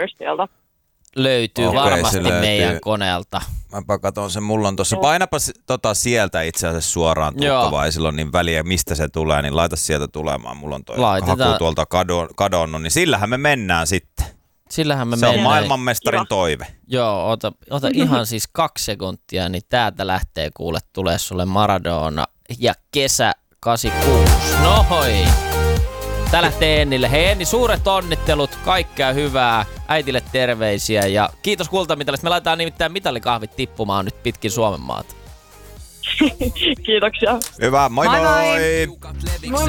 Thirstiltä. Löytyy varmasti meidän koneelta. Mäpä katon sen, mulla on tossa. Painapa sieltä itse asiassa suoraan tuttavaa, ei sillä ole niin väliä, mistä se tulee, niin laita sieltä tulemaan. Mulla on toi haku tuolta kadonnut, niin sillähän me mennään sitten. Sillähän me se mennään. On maailmanmestarin toive. Joo, ota ihan siis 2 sekuntia, niin täältä lähtee tulee sulle Maradona ja kesä 86. Noin! Tää lähtee Ennille. Hei Enni, suuret onnittelut, kaikkea hyvää, äitille terveisiä ja kiitos kultamitalista. Me laitetaan nimittäin mitalikahvit tippumaan nyt pitkin Suomen maata. Kiitoksia. Hyvä, moi moi! Moi.